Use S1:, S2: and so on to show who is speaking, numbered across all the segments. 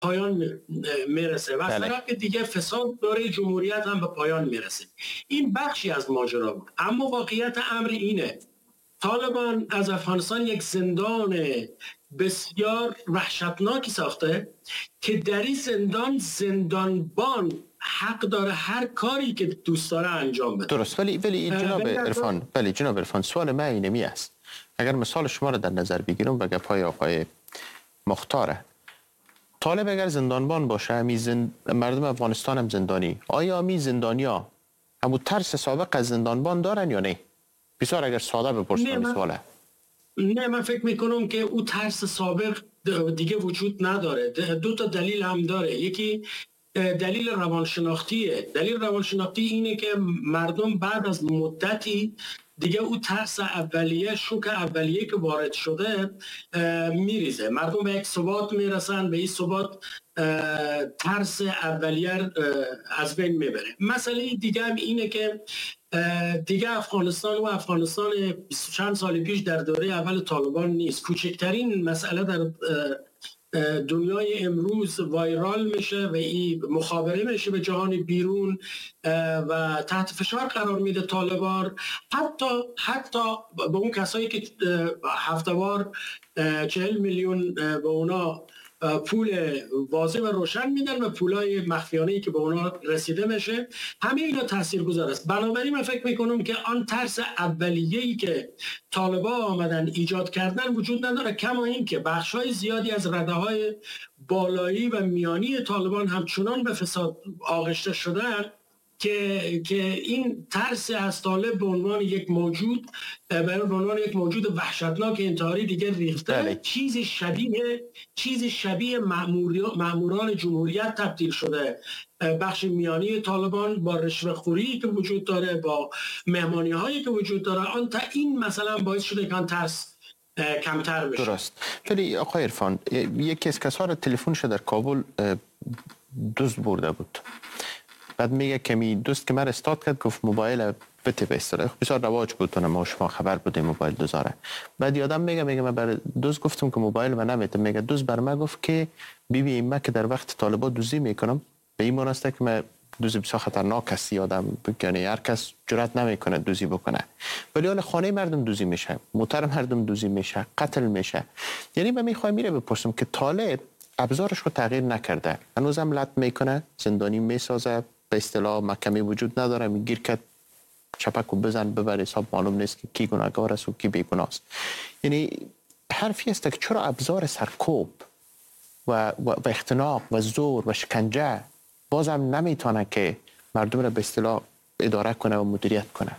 S1: پایان میرسه و از طرف دیگه فساد دوره جمهوریت هم به پایان میرسه. این بخشی از ماجرا بود. اما واقعیت امر اینه طالبان از افغانستان یک زندان بسیار وحشتناکی ساخته که در این زندانبان حق داره هر کاری که دوست داره انجام بده.
S2: درست. ولی جناب عرفان سوال من اینمی است. اگر مثال شما را در نظر بگیرم به گپای آقای مختاره، طالب اگر زندانبان باشه مردم افغانستان هم زندانی، آیا امی زندانیا همون ترس سابق از زندانبان دارن یا نه؟ بسیار اگر ساده بپرسم سواله.
S1: نه، من فکر میکنم که او ترس سابق دیگه وجود نداره. دو تا دلیل هم داره. یکی دلیل روانشناختیه. دلیل روانشناختی اینه که مردم بعد از مدتی دیگه او ترس اولیه، شوک اولیه که وارد شده میریزه. مردم به یک ثبات میرسن، به این ثبات ترس اولیه از بین میبره. مسئله دیگه هم اینه که دیگه افغانستان 20 چند سال پیش در دوره اول طالبان نیست. کوچکترین مسئله در دنیای امروز وایرال میشه و این مخابره میشه به جهان بیرون و تحت فشار قرار میده طالبان، حتی به اون کسایی که هفته‌وار 40 میلیون به اونا پول واضح و روشن میدن و پولای مخفیانه‌ای که به اونا رسیده میشه، همه اینا تاثیرگذار است. بنابراین من فکر میکنم که آن ترس اولیه‌ای که طالبان آمدن ایجاد کردن وجود نداره، کما این که بخش‌های زیادی از رده‌های بالایی و میانی طالبان همچنان به فساد آغشته شدن که این ترس از طالب به عنوان یک موجود وحشتناک انتحاری دیگه ریخته. چیزی شبیه ماموران جمهوریت تبدیل شده. بخش میانی طالبان با رشوه‌خوری که وجود داره، با مهمانی هایی که وجود داره، این مثلا باعث شده که آن ترس کمتر بشه.
S2: درست. ولی آقای عرفان، یکی از کسا را تلفن شده در کابل دزد برده بود. بعد میگه کمی دوست که من استارت کرد، گفت موبایل بده به اصطلاح بسیار رواج بود، ما شما خبر بودیم موبایل دوزاره. بعد یادم میگه من بر دوست گفتم که موبایل من نمیده. میگه دوست بر من گفت که ببین من که در وقت طالبان دوزی میکنم، به این مناسبت که من دوزی بسیار خطرناک است، آدم یعنی هر کس جرئت نمیکنه دوزی بکنه، ولی حال خانه مردم دوزی میشه، موتر مردم دوزی میشه، قتل میشه. یعنی من میخوام میره بپرسم که طالب ابزارش رو تغییر نکرده، هنوزم لط میکنه، زندانی میسازه، به اصطلاح محکمه وجود نداره، میگیر که چپک و بزن ببر، حساب معلوم نیست که کی گناهکار است و کی بیگناه است. یعنی حرفی است که چرا ابزار سرکوب و اختناق و زور و شکنجه بازم نمیتونه که مردم را به اصطلاح اداره کنه و مدیریت کنه؟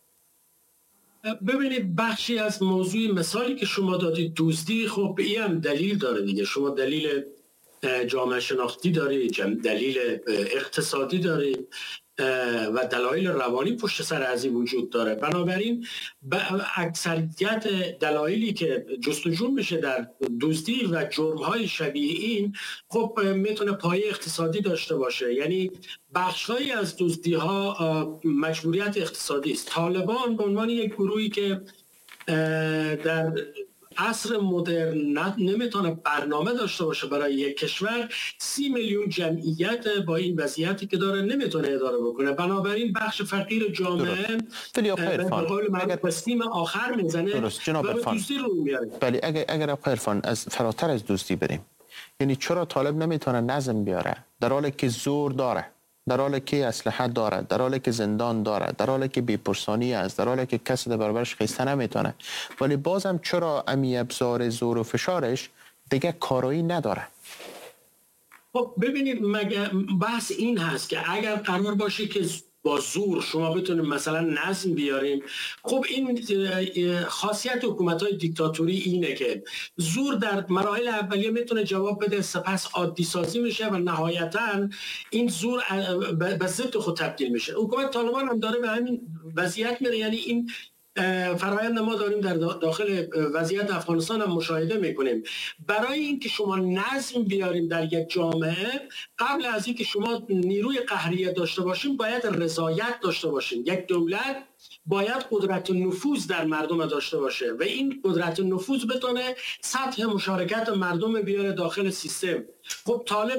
S1: ببینید بخشی از موضوع مثالی که شما دادید دزدی، خب این هم دلیل داره دیگه. شما دلیل جامعه شناختی دارید، دلیل اقتصادی دارید و دلایل روانی پشت سر از این وجود داره. بنابراین اکثریت دلایلی که جستجو میشه در دزدی و جرم‌های شبیه این خب میتونه پایه اقتصادی داشته باشه. یعنی بخش‌هایی از دزدی‌ها مجبوریت اقتصادی است. طالبان به عنوان یک گروهی که در عصر مدرن نمیتونه برنامه داشته باشه برای یک کشور، 30 میلیون جمعیت با این وضعیتی که داره نمیتونه اداره بکنه. بنابراین بخش فقیر جامعه به قول معروف بستیم آخر میزنه.
S2: درست جناب عرفان. ولی اگر آقای عرفان از فراتر از دوستی بریم، یعنی چرا طالب نمیتونه نظم بیاره در حالی که زور داره، در حالی که اسلحه داره، در حالی که زندان داره، در حالی که بی‌پرسانی است، در حالی که کسی در برابرش خیسته نمیتونه، ولی بازم چرا امی ابزار زور و فشارش دیگه کارایی نداره؟
S1: خب ببینید بحث این هست که اگر قرار باشه که با زور شما بتونید مثلا نظم بیاریم، خب این خاصیت حکومت‌های دیکتاتوری اینه که زور در مراحل اولیه میتونه جواب بده، سپس عادی سازی میشه و نهایتاً این زور به ضد خود تبدیل میشه. حکومت طالبان هم داره به همین وضعیت میره. یعنی این فرایند ما داریم در داخل وضعیت افغانستان هم مشاهده میکنیم. برای اینکه شما نظم بیاریم در یک جامعه، قبل از اینکه شما نیروی قهریه داشته باشیم باید رضایت داشته باشیم. یک دولت باید قدرت نفوذ در مردم داشته باشه و این قدرت نفوذ بتونه سطح مشارکت مردم بیاره داخل سیستم. خب طالب